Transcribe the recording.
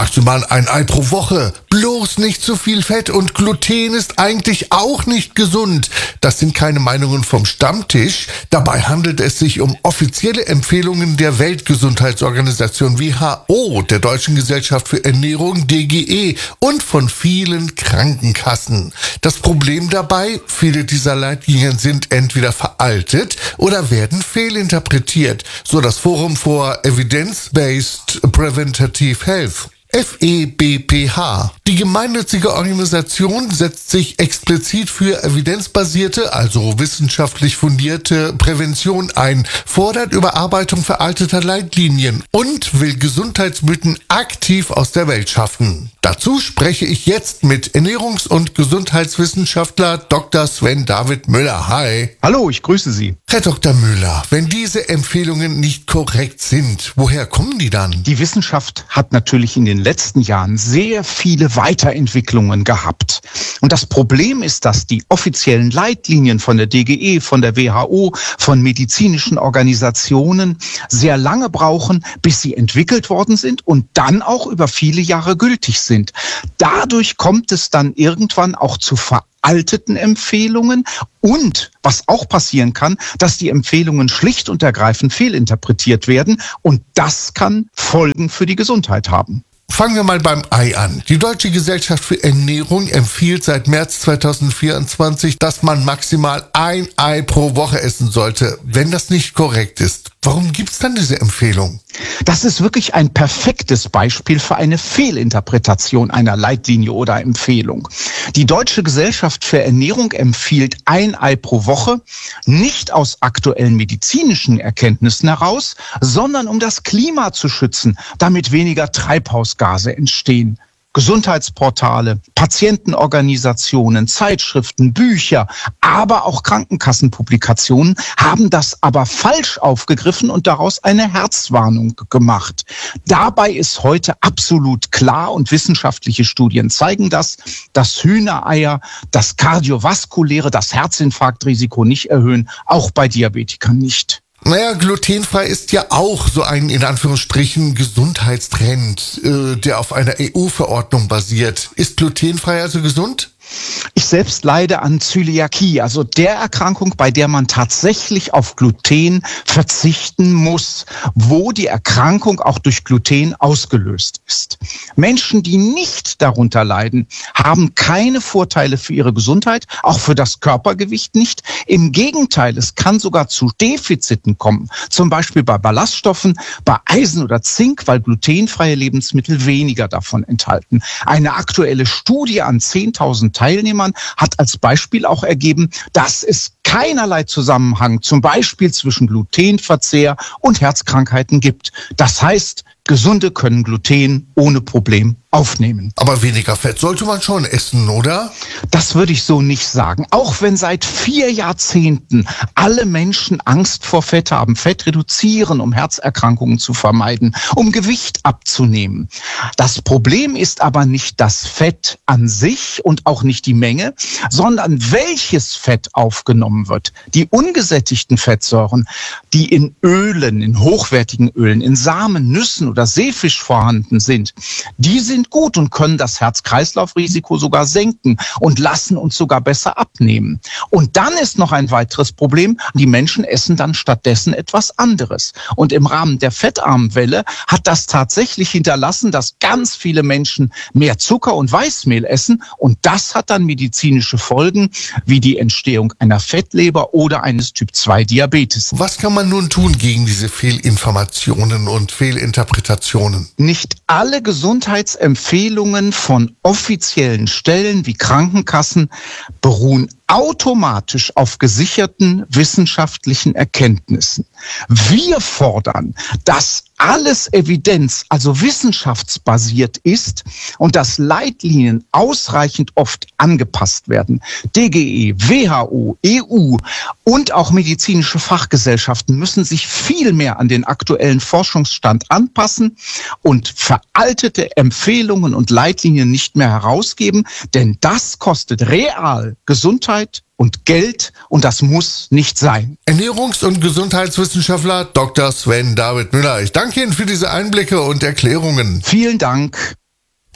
Maximal ein Ei pro Woche. Bloß nicht zu viel Fett und Gluten ist eigentlich auch nicht gesund. Das sind keine Meinungen vom Stammtisch. Dabei handelt es sich um offizielle Empfehlungen der Weltgesundheitsorganisation WHO, der Deutschen Gesellschaft für Ernährung DGE und von vielen Krankenkassen. Das Problem dabei, viele dieser Leitlinien sind entweder veraltet oder werden fehlinterpretiert, so das Forum for Evidence-Based Preventative Health. FEBPH. Die gemeinnützige Organisation setzt sich explizit für evidenzbasierte, also wissenschaftlich fundierte Prävention ein, fordert Überarbeitung veralteter Leitlinien und will Gesundheitsmythen aktiv aus der Welt schaffen. Dazu spreche ich jetzt mit Ernährungs- und Gesundheitswissenschaftler Dr. Sven David Müller. Hi. Hallo, ich grüße Sie. Herr Dr. Müller, wenn diese Empfehlungen nicht korrekt sind, woher kommen die dann? Die Wissenschaft hat natürlich in den letzten Jahren sehr viele Weiterentwicklungen gehabt. Und das Problem ist, dass die offiziellen Leitlinien von der DGE, von der WHO, von medizinischen Organisationen sehr lange brauchen, bis sie entwickelt worden sind und dann auch über viele Jahre gültig sind. Dadurch kommt es dann irgendwann auch zu veralteten Empfehlungen und, was auch passieren kann, dass die Empfehlungen schlicht und ergreifend fehlinterpretiert werden und das kann Folgen für die Gesundheit haben. Fangen wir mal beim Ei an. Die Deutsche Gesellschaft für Ernährung empfiehlt seit März 2024, dass man maximal ein Ei pro Woche essen sollte, wenn das nicht korrekt ist. Warum gibt's dann diese Empfehlung? Das ist wirklich ein perfektes Beispiel für eine Fehlinterpretation einer Leitlinie oder Empfehlung. Die Deutsche Gesellschaft für Ernährung empfiehlt ein Ei pro Woche, nicht aus aktuellen medizinischen Erkenntnissen heraus, sondern um das Klima zu schützen, damit weniger Treibhausgase entstehen. Gesundheitsportale, Patientenorganisationen, Zeitschriften, Bücher, aber auch Krankenkassenpublikationen haben das aber falsch aufgegriffen und daraus eine Herzwarnung gemacht. Dabei ist heute absolut klar und wissenschaftliche Studien zeigen das, dass Hühnereier das kardiovaskuläre, das Herzinfarktrisiko nicht erhöhen, auch bei Diabetikern nicht. Naja, glutenfrei ist ja auch so ein, in Anführungsstrichen, Gesundheitstrend, der auf einer EU-Verordnung basiert. Ist glutenfrei also gesund? Ich selbst leide an Zöliakie, also der Erkrankung, bei der man tatsächlich auf Gluten verzichten muss, wo die Erkrankung auch durch Gluten ausgelöst ist. Menschen, die nicht darunter leiden, haben keine Vorteile für ihre Gesundheit, auch für das Körpergewicht nicht. Im Gegenteil, es kann sogar zu Defiziten kommen, zum Beispiel bei Ballaststoffen, bei Eisen oder Zink, weil glutenfreie Lebensmittel weniger davon enthalten. Eine aktuelle Studie an 10.000 Teilnehmern hat als Beispiel auch ergeben, dass es keinerlei Zusammenhang zum Beispiel zwischen Glutenverzehr und Herzkrankheiten gibt. Das heißt, Gesunde können Gluten ohne Problem aufnehmen. Aber weniger Fett sollte man schon essen, oder? Das würde ich so nicht sagen. Auch wenn seit 4 Jahrzehnten alle Menschen Angst vor Fett haben, Fett reduzieren, um Herzerkrankungen zu vermeiden, um Gewicht abzunehmen. Das Problem ist aber nicht das Fett an sich und auch nicht die Menge, sondern welches Fett aufgenommen wird. Die ungesättigten Fettsäuren, die in Ölen, in hochwertigen Ölen, in Samen, Nüssen oder Seefisch vorhanden sind, die sind gut und können das Herz-Kreislauf-Risiko sogar senken und lassen uns sogar besser abnehmen. Und dann ist noch ein weiteres Problem, die Menschen essen dann stattdessen etwas anderes. Und im Rahmen der fettarmen Welle hat das tatsächlich hinterlassen, dass ganz viele Menschen mehr Zucker und Weißmehl essen und das hat dann medizinische Folgen, wie die Entstehung einer Fettleber oder eines Typ-2-Diabetes. Was kann man nun tun gegen diese Fehlinformationen und Fehlinterpretationen? Nicht alle Gesundheitsempfehlungen von offiziellen Stellen wie Krankenkassen beruhen automatisch auf gesicherten wissenschaftlichen Erkenntnissen. Wir fordern, dass alles Evidenz, also wissenschaftsbasiert ist und dass Leitlinien ausreichend oft angepasst werden. DGE, WHO, EU und auch medizinische Fachgesellschaften müssen sich viel mehr an den aktuellen Forschungsstand anpassen und veraltete Empfehlungen und Leitlinien nicht mehr herausgeben, denn das kostet real Gesundheit und Geld und das muss nicht sein. Ernährungs- und Gesundheitswissenschaftler Dr. Sven David Müller. Ich danke Ihnen für diese Einblicke und Erklärungen. Vielen Dank.